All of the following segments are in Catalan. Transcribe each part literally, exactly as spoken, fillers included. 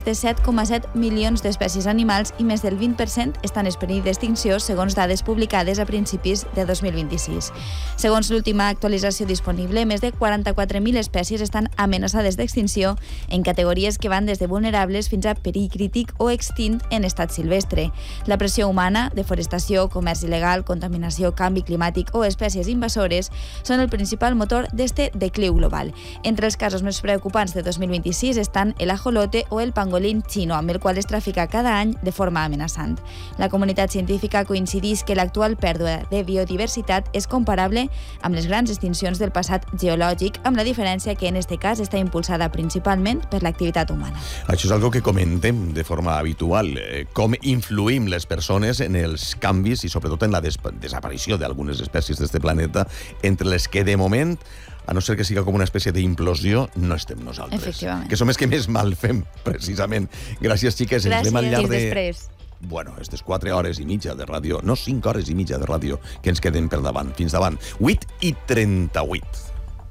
de set coma set milions d'espècies animals i més del vint per cent estan en perill d'extinció, segons dades publicades a principis de dos mil vint-i-sis. Segons l'última actualització disponible, més de quaranta-quatre mil espècies estan amenaçades d'extinció en categories que van des de vulnerables fins a perill crític o extint en estat silvestre. La pressió humana, deforestació, comerç il·legal, contaminació, canvi climàtic o espècies invasores són el principal motor d'este decliu global. Entre els casos més preocupants de dos mil vint-i-sis estan el ajolote o el pangolín xino, amb el qual es trafica cada any de forma amenaçant. La comunitat científica coincideix que l'actual pèrdua de biodiversitat és comparable amb les grans extincions del passat geològic, amb la diferència que en aquest cas està impulsada principalment per l'activitat humana. Això és algo que comentem de forma habitual, eh, com influïm les persones en els canvis i sobretot en la des desaparició d'algunes espècies d'aquest planeta, entre les que de moment, a no ser que siga com una espècie d'implosió, no estem nosaltres. Efectivament. Que som els que més mal fem, precisament. Gràcies, xiques. Gràcies. Ens al llarg de... Després. Bueno, aquestes quatre hores i mitja de ràdio, no cinc hores i mitja de ràdio, que ens queden per davant, fins davant. vuit i trenta-vuit.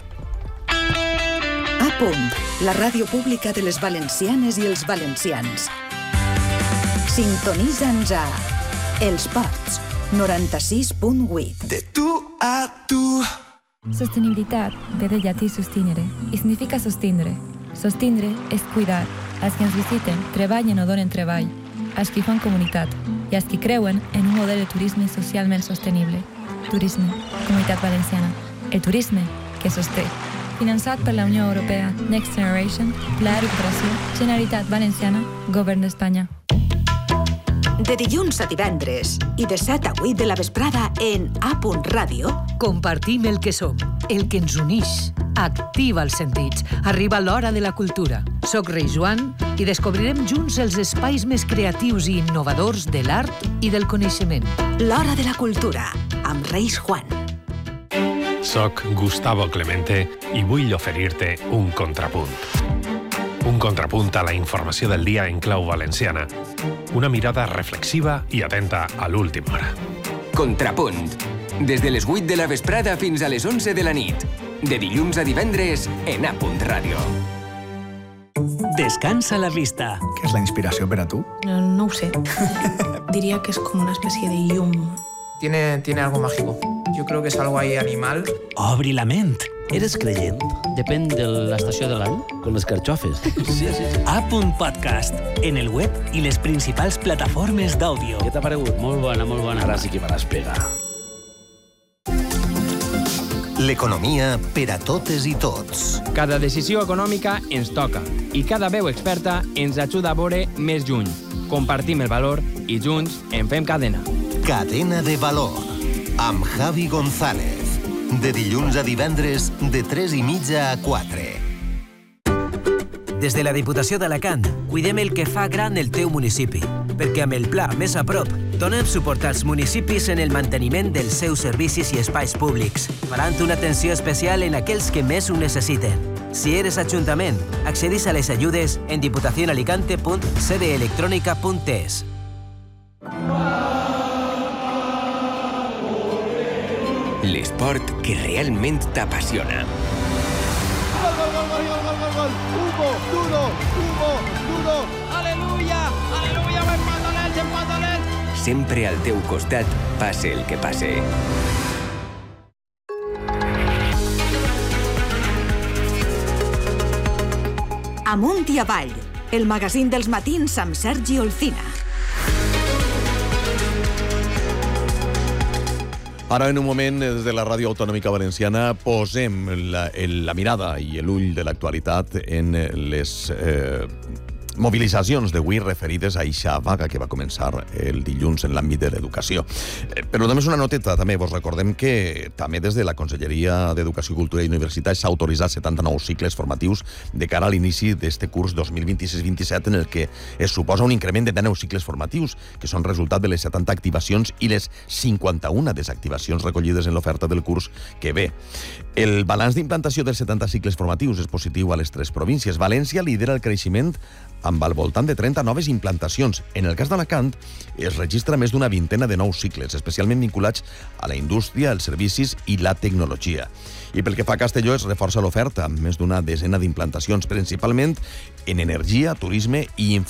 A punt, la ràdio pública de les valencianes i els valencians. Sintonitza'ns a Els Ports, noranta-sis punt vuit. De tu a tu. Sostenibilitat ve del llatí sustinere i significa sostindre. Sostindre és cuidar. Els que ens visiten treballen o donen treball, els que fan comunitat i els que creuen en un model de turisme socialment sostenible. Turisme, Comunitat Valenciana. El turisme que sosté. Finançat per la Unió Europea, Next Generation, Pla de Recuperació, Generalitat Valenciana, Govern d'Espanya. De dilluns a divendres i de set a vuit de la vesprada en A Punt Ràdio. Compartim el que som, el que ens unix. Activa els sentits. Arriba l'hora de la cultura. Soc Rei Joan i descobrirem junts els espais més creatius i innovadors de l'art i del coneixement. L'hora de la cultura, amb Reis Juan. Soc Gustavo Clemente i vull oferir-te un contrapunt. Un contrapunt a la informació del dia en clau valenciana. Una mirada reflexiva i atenta a l'última hora. Contrapunt. Des de les vuit de la vesprada fins a les onze de la nit. De dilluns a divendres en A Punt Ràdio. Descansa la vista. Què és la inspiració per a tu? No, no ho sé. Diría que es como una especie de yum. Tiene, tiene algo mágico. Yo creo que es algo ahí animal. Obri la ment. Eres creient? Depèn de l'estació de l'any, com les carxofes. Sí, sí, sí. A Punt Podcast, en el web i les principals plataformes d'àudio. Què t'ha paregut? Molt bona, molt bona. Ara sí que me l'has pegat. L'economia per a totes i tots. Cada decisió econòmica ens toca i cada veu experta ens ajuda a veure més lluny. Compartim el valor i junts en fem cadena. Cadena de valor, amb Javi González. De dilluns a divendres, de tres i mitja a quatre. Des de la Diputació d'Alacant, cuidem el que fa gran el teu municipi, perquè amb el pla Més a prop, donem suport als municipis en el manteniment dels seus servicis i espais públics, farant una atenció especial en aquells que més ho necessiten. Si eres ajuntament, accedís a les ajudes en diputacionalicante punt c d electronica punt es. L'esport que realment t'apassiona. Gol, gol, gol, gol, gol, gol, gol. Hugo, duro, Hugo, duro. Aleluya, aleluya, ben Patolet, ben Patolet. Sempre al teu costat, passe el que passe. Amunt i avall, el magazín dels matins amb Sergi Olcina. Ara, en un moment, des de la Ràdio Autonòmica Valenciana, posem la, el, la mirada i l'ull de l'actualitat en les eh, mobilitzacions d'avui referides a eixa vaga que va començar el dilluns en l'àmbit de l'educació. Eh, però només una noteta, també. Vos recordem que també des de la Conselleria d'Educació, Cultura i Universitats s'ha autoritzat setanta-nou cicles formatius de cara a l'inici d'este curs dos mil vint-i-sis vint-i-set, en el que es suposa un increment de deu cicles formatius, que són resultat de les setanta activacions i les cinquanta-una desactivacions recollides en l'oferta del curs que ve. El balanç d'implantació dels setanta cicles formatius és positiu a les tres províncies. València lidera el creixement amb al voltant de trenta noves implantacions. En el cas d'Alacant, es registra més d'una vintena de nous cicles, especialment vinculats a la indústria, els servicis i la tecnologia. I pel que fa a Castelló, es reforça l'oferta, amb més d'una desena d'implantacions, principalment en energia, turisme i infraestructura.